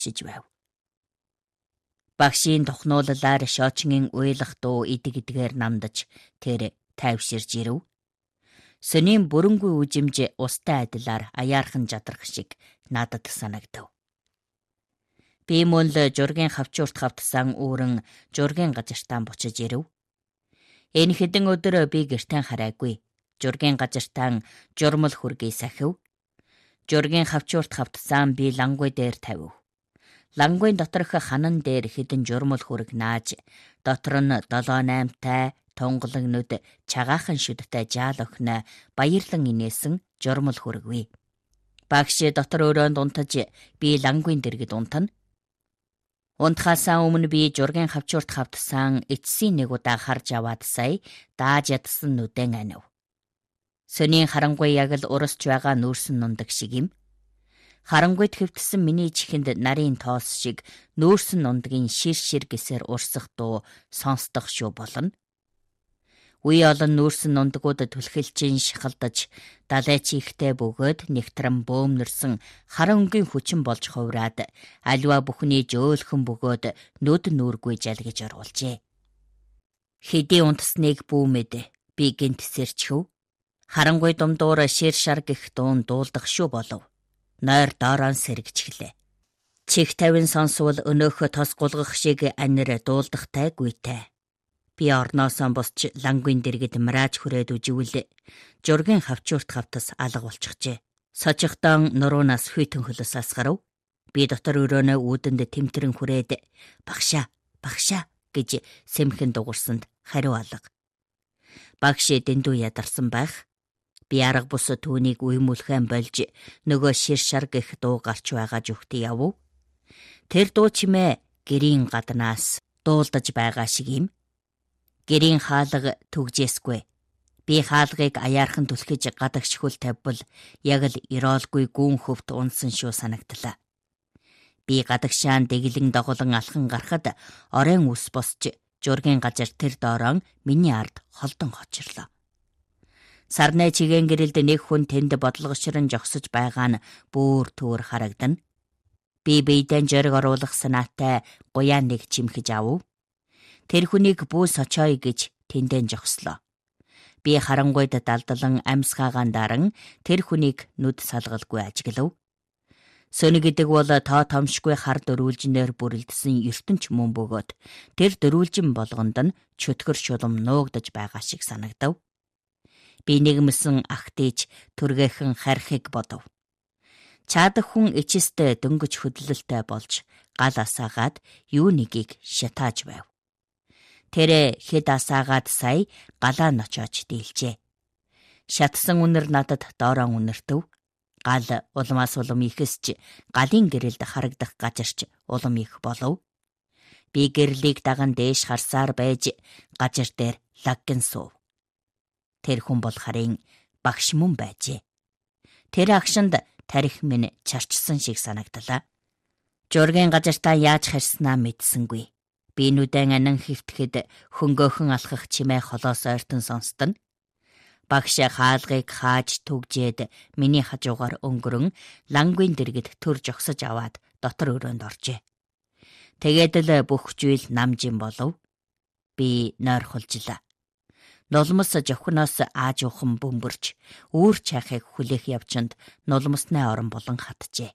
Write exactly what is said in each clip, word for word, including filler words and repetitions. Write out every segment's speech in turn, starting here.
очиж байв. Багшийн тухнуулалаар Шоочингийн уйлах дуу идэг идгээр намдаж тэр тайвширж ирэв. Сонийн бүрэнгүй үжимж устай адилаар аяархан жадрах шиг надад санагдав. Би мөн л жургийн хавчуурт хавтсан үүрэн жургийн газартаа бучиж ирэв. Энэ хэдэн өдөр би гэртээ хараагүй. Жургийн газартаа журмал хүргийг сахив. Жургийн хавчуурт хавтсан би лангуй дээр тавив. Лангуйн доторх ханан дээр хэдэн журмал хүрэг нааж, дотор нь долоо наймтай тунгалагнууд чагаахан шүдтэй жаал охин баярлан инээсэн журмал хүрэгвэ. Багш дотор өрөөнд унтаж би лангуйн дэргэд унтана. Унтахаасаа өмнө би жургийн хавчуурт хавтсан эцсийн нэг удаа харж аваад сая дааж ядсан нүдэн анив. Сонийн харангуй яг л урасч байгаа нүүрсэн нундаг шиг юм. Харангуйд хэвтсэн миний чихэнд нарын тоос шиг нүүрсэн нундгийн шир шир гэсээр урсах дуу сонсдох шүү болно. Үе олон нүүрсэн нундгууд түлхэлчин шахалдаж далайч ихтэй бөгөөд нэгтрэн бөөмнөрсөн харан өнгийн хүчин болж хувраад аливаа бүхний жөөлхөн бөгөөд нүд нүүргүй жалгиж оруулжээ. Хэдий унтсныг бүүмэд би гинт сэрчхв. Харангуй думдуур шир шар гэх дуун дуулдах шүү болов. Нойр доорон сэргчглээ. Чих тавин сонсвол өнөөхө тос гулгах шиг анир дуулдахтай гүйтэй. Би орноосоо босч лангуйн дэргэд мрааж хүрээд үживэл жургийн хавчуурт хавтас алга болчихжээ. Сожигтон нуруунаас хүйтэн хөлөс асгарав. Би дотор өрөөнөө үүдэнд тэмтрэн хүрээд багшаа багшаа гэж сэмхэн дуурсанд хариу алга. Багш дэндүү ядарсан байх. Би арга бус түүнийг уймүүлхэн болж нөгөө шир шар гэх дуу гарч байгаа зүгтээ явв. Тэр дуу чимээ гэрийн гаднаас дуулдаж байгаа шиг юм. Гэрийн хаалга түгжээсгүй. Би хаалгыг аяархан түлхэж гадагшхүл тавьбал яг л ироолгүй гүүн хөвт унсан шүү санагдлаа. Би гадагшаан дэглэн доголон алхан гарахад оройн ус босч жургийн газар тэр доорон миний ард холдон хочрлоо. Сарны чигээн гэрэлд нэг хүн тэнд бодлогошрон жогсож байгаа нь бүр түр харагдана. Би бийдэн жориг оруулах санаатай гуяа нэг чимхэж авв. Тэр хүнийг бүү сочой гэж тэндэн жогслоо. Би харангуйд далдлан амьсгаагаан даран тэр хүнийг нүд салгалгүй ажиглав. Сөни гэдэг бол тоо томшгүй хар дөрүүлжнээр бүрэлдсэн ертөнч мөн бөгөөд тэр дөрүүлжин болгонд нь чөтгөр шулам нуугдаж байгаа шиг санагдав. Би нэгмсэн ахтэж түргэхэн харихыг бодов. Чаадах хүн ичэстэй дөнгөж хөдлөлтэй болж гал асаагаад юу нэгийг шатааж байв. Тэр хэд асаагаад сая галаа ночоож дийлжээ. Шатсан үнэр надад доорон үнэртэв. Гал улмаас улам ихэсч галын гэрэлд харагдах газарч улам их болов. Би гэрлийг даган дээш харсаар байж газар дээр лаггин суув. Тэр хүн бол харин багш мөн байжээ. Тэр агшинд тарих минь чарчсан шиг санагдлаа. Жургийн газартаа яаж харснаа мэдсэнгүй. Би нүдэн анан хөвтөхэд хөнгөөхөн алхах чимээ холоос ойртон сонстон. Багш хаалгыг хааж түгжээд миний хажуугаар өнгөрөн лангуйн дэргэд төр жогсож аваад дотор өрөөнд оржээ. Тэгээд л бүх зүйл намжин болов. Би нойрхолжлаа. Нулмс жохноос ааж ухан бөмбөрч үүр чахыг хүлээх явчинд нулмсны орон болон хатжээ.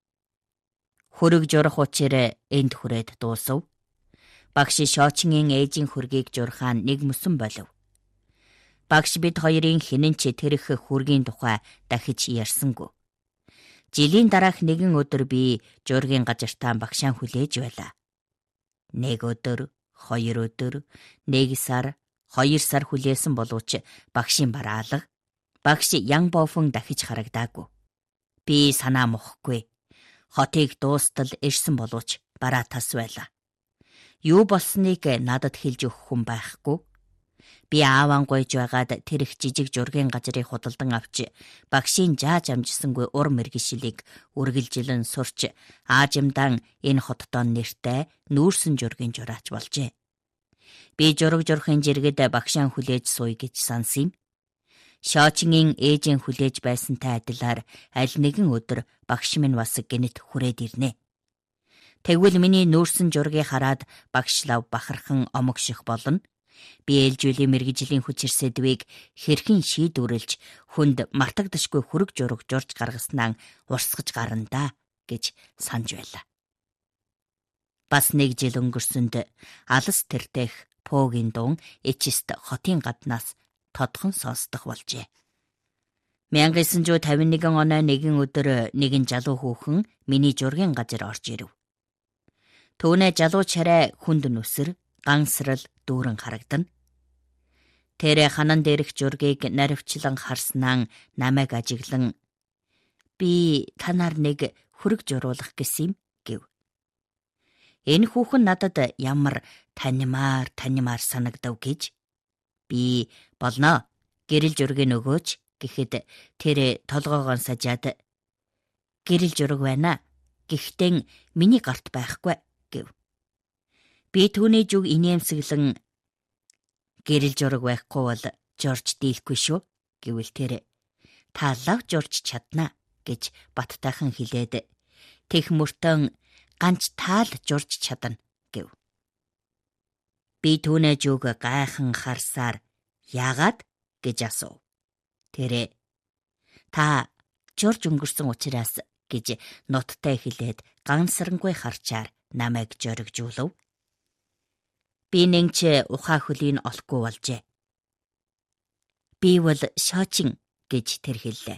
Хөрөг журах учир энд хүрээд дуусав. Багш Шоочингийн ээжийн хүргийг журхаан нэг мөсөн болов. Багш бид хоёрын хинэн ч тэрх хүргийн тухай дахиж ярьсангүй. Жилийн дараах нэгэн өдөр би жургийн газартаа багшаа хүлээж байлаа. Нэг өдөр, хоёр өдөр, нэг сар, хоёр сар хүлээсэн боловч багшийн бараалга. Багш ян бофон дахиж харагдаагүй. Би санаа мохгүй. Хотыг дуустал ирсэн боловч бараа тас байлаа. Юу болсныг надад хэлж өгөх хүн байхгүй. Би ааван гойж байгаад тэр их жижиг жургийн газрыг худалдан авч багшийн жааж амжсангүй ур мэргэшилийг үргэлжилэн сурч аажимдан энэ хотдон нэртэй нүүрсэн жургийн жураач болжээ. Би жураг журхын жиргэд багшаан хүлээж суй гэж сансан юм. Шоочингийн ээжийн хүлээж байсантай адилаар аль нэгэн өдөр багш минь бас гинэт хүрээд ирнэ. Тэгвэл миний нүүрсэн жургийг хараад багш лав бахархан омогших болно. Би ээлжүүлийн мэрэгжлийн хүчирсэдвийг хэрхэн шийдвэрлэж хүнд мартагдашгүй хүрэг жураг журж гаргаснаа урсгаж гарна гэж санаж байлаа. Бас нэг жил өнгөрсөнд алс тэртех Пөөгийн дуун Эчист хотын гаднаас тодхон сонсдох болжээ. мянга девять жүз пятьдесят один оноо нэгэн өдөр нэгэн жалуу хүүхэн миний жургийн газар орж ирэв. Түүнээ жалуу чарай хүнд нүсэр, гансрал дүүрэн харагдана. Тэрэ ханан дээрх жургийг наривчлан харснаа намайг ажиглан "Би танаар нэг хүрэг журуулах гэсэн юм" гэв. Энэ хүүхэн надад ямар танимаар танимаар санагдав гэж. Би "Болно. Гэрэл жургийг өгөөч" гэхэд тэр толгоогоо сажаад "Гэрэл жураг байна. Гэхдээ миний гарт байхгүй" гэв. Би түүний зүг инээмсэглэн "Гэрэл жураг байхгүй бол жорж дийлэхгүй шүү" гэвэл тэр "Та лав жорж чадна" гэж баттайхан хэлээд "Тех мөртөн ганц таал журж чадна" гэв. Би түүний зүг гайхан харсаар "Яагаад?" гэж асуув. Тэр "Та жорж өнгөрсөн учраас" гэж ноттой хэлээд гансрангүй харчаар намайг жоригжуулав. Би нэгч ухаа хөлийг олохгүй болжээ. "Би бол Шочин" гэж тэр хэллээ.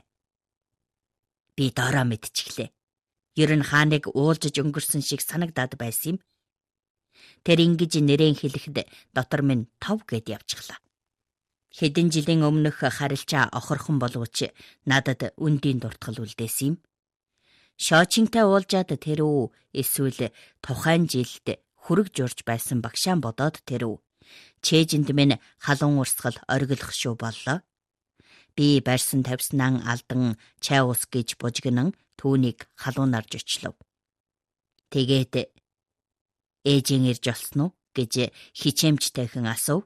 Би доороо мэдчихлээ. Ер нь хааныг уулжж өнгөрсөн шиг санагдаад байсан юм. Тэр ингэж нэрэн хэлэхэд дотор минь тов гэд явчихлаа. Хэдэн жилийн өмнөх харилцаа охорхон боловч надад үндийн дуртгал үлдээсэн юм. Шоочинтай уулзаад тэр үү эсвэл тухайн жилд хүрэг журж байсан багшаан бодоод тэр үү чэжинд минь халуун урсгал оргилох шүү боллоо. Би барьсан тавьснаа алдан чай ус гэж бужигнан түүнийг халуунаар жочлов. Тэгээд "Ээжийн ирж олсон уу?" гэж хичээмжтэйхэн асуув.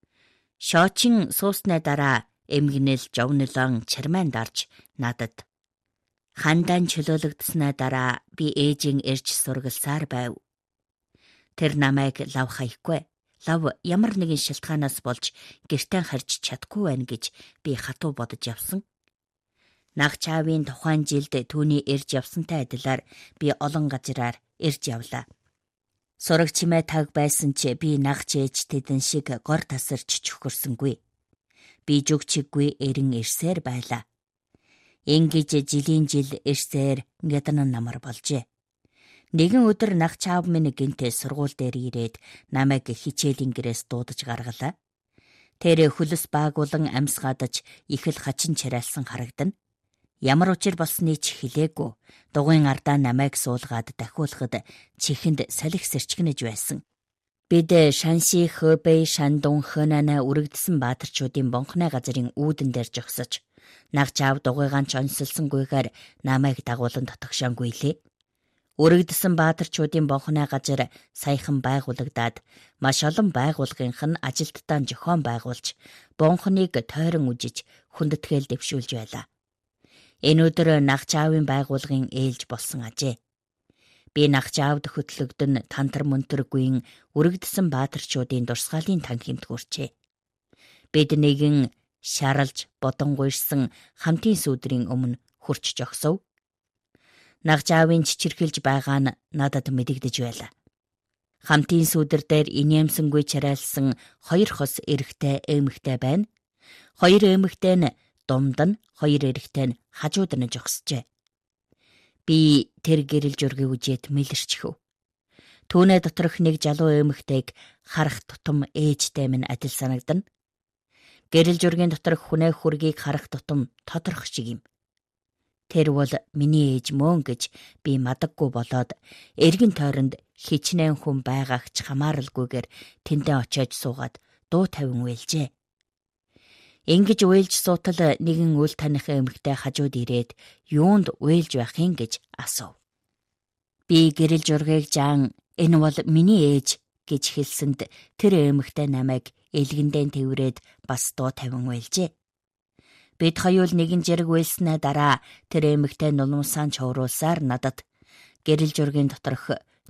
Шоочин сууснаа дараа эмгэнэл жовнилон чармайн дарж надад "Хандаан чөлөөлөгдснаа дараа би ээжийн ирж сургалсаар байв. Тэр намайг лав хаяхгүй. Лав ямар нэгэн шалтгаанаас болж гэртээ харж чадахгүй байна" гэж би хатуу бодож явсан. Наг чаавын тухайн жилд түүний ирж явсантай адилаар би олон газраар ирж явлаа. Сураг чимээ таг байсан ч би наг чээж тэдэн шиг гор тасарч чөхөрсөнгүй. Би зүг чиггүй эрен ирсээр байлаа. Ингэж жилийн жил ирсээр гадна намар болжээ. Нэгэн өдөр наг чаав минь гинтээ сургууль дээр ирээд намайг хичээлийн гэрээс дуудаж гаргалаа. Тэр хөлс баагуулан амьсгаадаж их л хачин чарайлсан харагдана. Ямар учир болсныг ч хэлээгүй. Дугуйн ардаа намайг суулгаад дахиулахад чихэнд салхи сэрчгэнэж байсан. Бид Шанси, Хөбэй, Шандун, Хөнанаа үрэгдсэн баатарчуудын бонхны газрын үүдэн дээр жогсож наг чаав дугуйгаан ч онцлсонгүйгээр намайг дагуулan дотгошонгүйлээ. Үрэгдсэн баатарчуудын бонхны газар саяхан байгуулагдаад маш олон байгууллагынх нь ажилттаа зохион байгуулж бонхныг тойрон үжиж хүндэтгээл дэвшүүлж байлаа. Энэ өдөр наг чаавын байгууллагын ээлж болсон ажээ. Би наг чаавд хөтлөгдөн тантар мөнтөргүйн үрэгдсэн баатарчуудын дурсгалын танхимд хүрчээ. Бид нэгэн шаралж бодонгуйшсан хамтын сүудрийн өмнө хурч жогсов. Наг чаавын чичирхэлж байгаа нь надад мэдэгдэж байлаа. Хамтын сүудэр дээр инээмсэнгүй чарайлсан хоёр хос эрэгтэй эмэгтэй байна. Хоёр эмэгтэй нь думд нь, хоёр эрэгтэй нь хажууд нь жогсжээ. Би тэр гэрэл жургийг үжээд мэлэрчихв. Түүнээ доторх нэг жалуу эмэгтэйг харах тутам ээжтэй минь адил санагдана. Гэрэл жургийн доторх хүнээ хүргийг харах тутам тодорх шиг юм. Тэр бол миний ээж мөн гэж би мадаггүй болоод эргэн тойронд хичнээн хүн байгаагч хамааралгүйгээр тэндээ очиод суугаад дуу тавин уйлжээ. Ингэж уйлж суутал нэгэн үл таних эмэгтэй хажууд ирээд юунд уйлж байх юм гэж асуув. Би гэрэл жургийг жаан "Энэ бол миний ээж" гэж хэлсэнд тэр эмэгтэй намайг элгэндэн тэврээд бас дуу тавин уйлжээ. Бид хоёул нэгэн зэрэг уйлснаа дараа тэр эмэгтэй нулимсаан чууруулсаар надад "Гэрэл жургийн доторх